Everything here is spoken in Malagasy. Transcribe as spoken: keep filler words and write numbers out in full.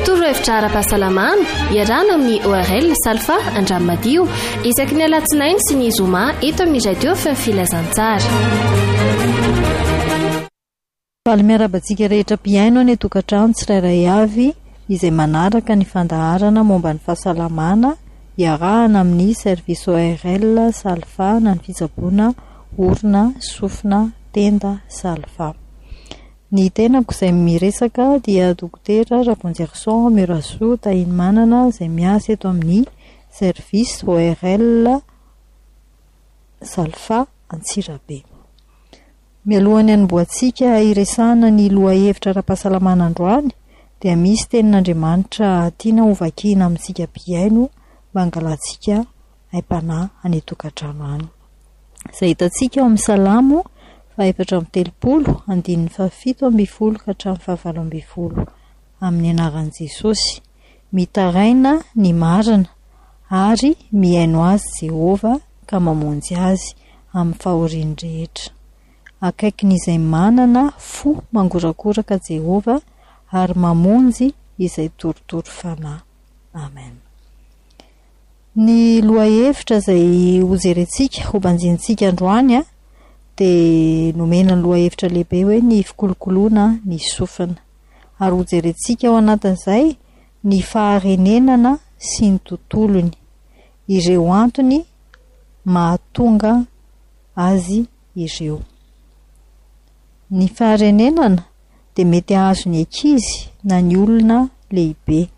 torohevitra ara-pahasalamana iarana amin'ny O R L Salfa Andramadio isaky ny alatsinainy sy ny zoma eto amin'ny radio fm filazantsara. Faly miarabantsika rehetra mpiaino any tokantrano tsirairay avy izay manaraka ny fandaharana momba ny fahasalamana iarahana amin'ny service O R L Salfa na ny fitsaboana orona sofina tenda Salfa. Ny tenako izay miresaka dia dokotera Rabonjerson Miraso Tahiny Manana izay miasa eto amin'ny service O R L Salfa Antsirabe. Mialohany anomboantsika iresahana ny lohahevitra ara-pahasalamana androany dia misy tenin'Andriamanitra tiana hovakiana amintsika mpiaino mba hangalantsika haim-panahy any tokantrano any. Izay hitantsika ao amin'ny Salamo fahaefatra amby telopolo andininy fahafito amby folo ka hatramin'ny fahavalo amby folo amin'ny anaran'i Jesosy. Mitaraina ny marina ary miaino azy Jehova ka mamonjy azy amin'ny fahoriany rehetra. Akaikin'izay manana fo mangorakoraka Jehova ary mamonjy izay torotoro fanahy. Amen. Ny lohahevitra izay hojerentsika ho banjintsika androany a dia nomena ny lohahevitra lehibe hoe ny fikolokoloana ny sofina ary hojerentsika ao anatin'izay ny faharenenana sy ny tontolony, ireo antony mahatonga azy ireo. Ny faharenenana dia mety ahazo ny ankizy na ny olona lehibe.